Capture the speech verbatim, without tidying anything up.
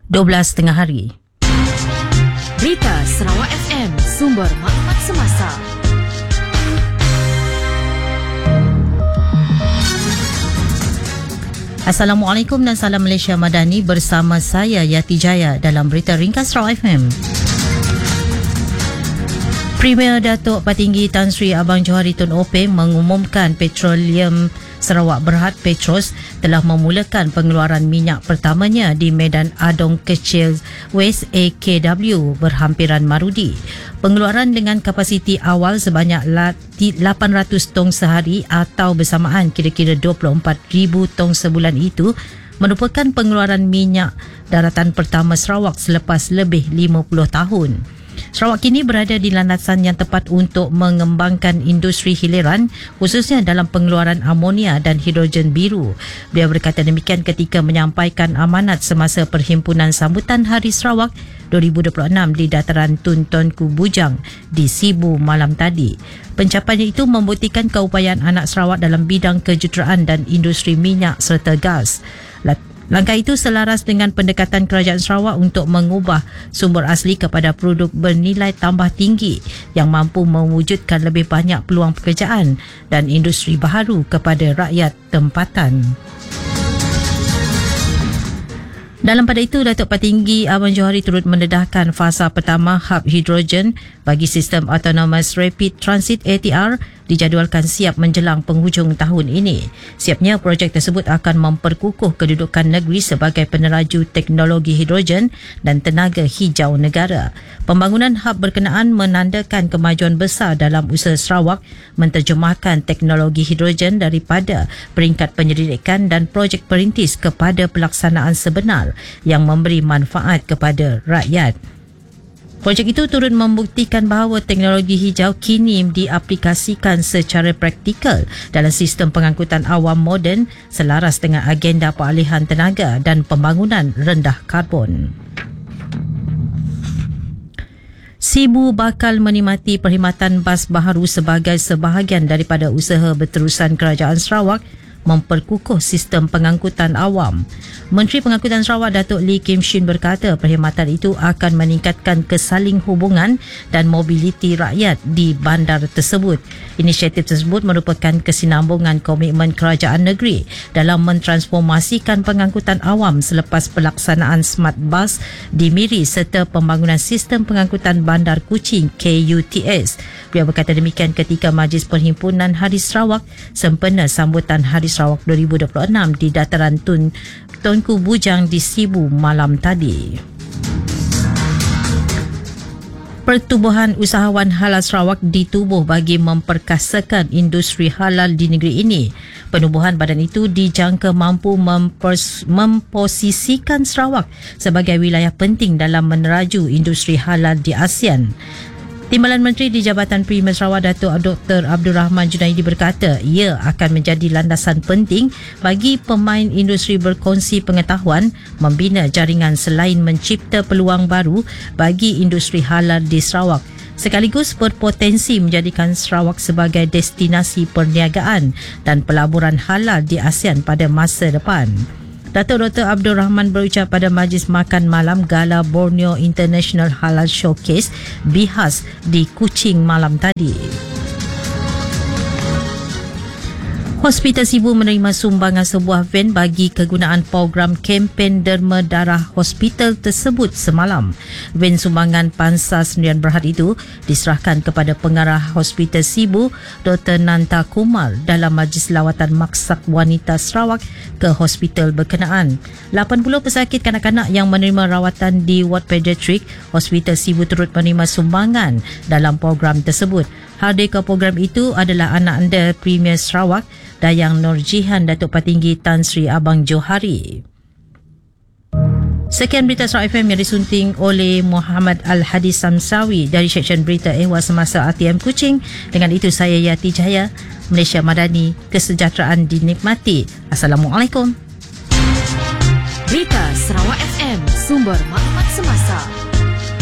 dua belas tengah hari. Berita Sarawak F M, sumber maklumat semasa. Assalamualaikum dan salam Malaysia Madani, bersama saya Yati Jaya dalam Berita Ringkas Sarawak F M. Premier Datuk Patinggi Tan Sri Abang Johari Tun Openg mengumumkan Petroleum Sarawak Berhad Petros telah memulakan pengeluaran minyak pertamanya di Medan Adong Kecil West A K W berhampiran Marudi. Pengeluaran dengan kapasiti awal sebanyak lapan ratus tong sehari atau bersamaan kira-kira dua puluh empat ribu tong sebulan itu merupakan pengeluaran minyak daratan pertama Sarawak selepas lebih lima puluh tahun. Sarawak kini berada di landasan yang tepat untuk mengembangkan industri hiliran, khususnya dalam pengeluaran amonia dan hidrogen biru. Beliau berkata demikian ketika menyampaikan amanat semasa Perhimpunan Sambutan Hari Sarawak dua ribu dua puluh enam di Dataran Tun Tuanku Bujang di Sibu malam tadi. Pencapaian itu membuktikan keupayaan anak Sarawak dalam bidang kejuruteraan dan industri minyak serta gas. Langkah itu selaras dengan pendekatan Kerajaan Sarawak untuk mengubah sumber asli kepada produk bernilai tambah tinggi yang mampu mewujudkan lebih banyak peluang pekerjaan dan industri baharu kepada rakyat tempatan. Dalam pada itu, Datuk Patinggi Abang Johari turut mendedahkan fasa pertama hub hidrogen bagi sistem Autonomous Rapid Transit A T R dijadualkan siap menjelang penghujung tahun ini. Siapnya projek tersebut akan memperkukuh kedudukan negeri sebagai peneraju teknologi hidrogen dan tenaga hijau negara. Pembangunan hub berkenaan menandakan kemajuan besar dalam usaha Sarawak menterjemahkan teknologi hidrogen daripada peringkat penyelidikan dan projek perintis kepada pelaksanaan sebenar yang memberi manfaat kepada rakyat. Projek itu turut membuktikan bahawa teknologi hijau kini diaplikasikan secara praktikal dalam sistem pengangkutan awam moden selaras dengan agenda peralihan tenaga dan pembangunan rendah karbon. Sibu bakal menikmati perkhidmatan bas baharu sebagai sebahagian daripada usaha berterusan Kerajaan Sarawak memperkukuh sistem pengangkutan awam. Menteri Pengangkutan Sarawak Datuk Lee Kim Shin berkata perkhidmatan itu akan meningkatkan kesaling hubungan dan mobiliti rakyat di bandar tersebut. Inisiatif tersebut merupakan kesinambungan komitmen kerajaan negeri dalam mentransformasikan pengangkutan awam selepas pelaksanaan Smart Bus di Miri serta pembangunan sistem pengangkutan bandar Kuching K U T S. Beliau berkata demikian ketika Majlis Perhimpunan Hari Sarawak sempena sambutan Hari Sarawak dua ribu dua puluh enam di Dataran Tun Tuanku Bujang di Sibu malam tadi. Pertubuhan Usahawan Halal Sarawak ditubuh bagi memperkasakan industri halal di negeri ini. Penubuhan badan itu dijangka mampu mempers- memposisikan Sarawak sebagai wilayah penting dalam meneraju industri halal di ASEAN. Timbalan Menteri di Jabatan Premier Sarawak Datuk Doktor Abdul Rahman Junaidi berkata ia akan menjadi landasan penting bagi pemain industri berkongsi pengetahuan membina jaringan selain mencipta peluang baru bagi industri halal di Sarawak, sekaligus berpotensi menjadikan Sarawak sebagai destinasi perniagaan dan pelaburan halal di ASEAN pada masa depan. Datuk Doktor Abdul Rahman berucap pada Majlis Makan Malam Gala Borneo International Halal Showcase B I H A S di Kuching malam tadi. Hospital Sibu menerima sumbangan sebuah van bagi kegunaan program kempen derma darah hospital tersebut semalam. Van sumbangan Pansa Sendirian Berhad itu diserahkan kepada pengarah Hospital Sibu, Doktor Nanta Kumar dalam majlis lawatan Maksak Wanita Sarawak ke hospital berkenaan. lapan puluh pesakit kanak-kanak yang menerima rawatan di Ward Pediatrik Hospital Sibu turut menerima sumbangan dalam program tersebut. Hadir ke program itu adalah anak anda Premier Sarawak, Dayang Nur Jihan Datuk Patinggi Tan Sri Abang Johari. Sekian berita Sarawak F M yang disunting oleh Muhammad Al-Hadis Samsawi dari Seksyen Berita Ehwal Semasa A T M Kuching. Dengan itu saya Yati Jaya, Malaysia Madani, kesejahteraan dinikmati. Assalamualaikum. Berita Sarawak F M, sumber maklumat semasa.